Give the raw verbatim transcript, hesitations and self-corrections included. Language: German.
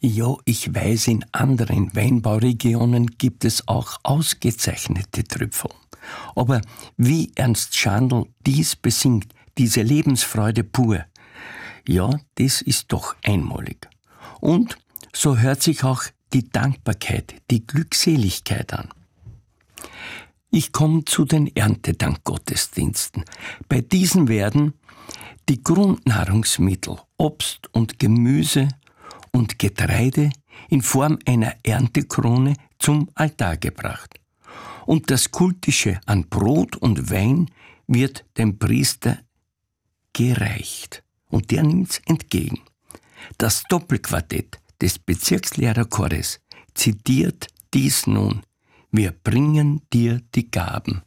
Ja, ich weiß, in anderen Weinbauregionen gibt es auch ausgezeichnete Trüpfel. Aber wie Ernst Schandl dies besingt, diese Lebensfreude pur, ja, das ist doch einmalig. Und so hört sich auch die Dankbarkeit, die Glückseligkeit an. Ich komme zu den Erntedankgottesdiensten. Bei diesen werden die Grundnahrungsmittel, Obst und Gemüse und Getreide in Form einer Erntekrone zum Altar gebracht. Und das Kultische an Brot und Wein wird dem Priester gereicht. Und der nimmt's entgegen. Das Doppelquartett des Bezirkslehrerchores zitiert dies nun: Wir bringen dir die Gaben.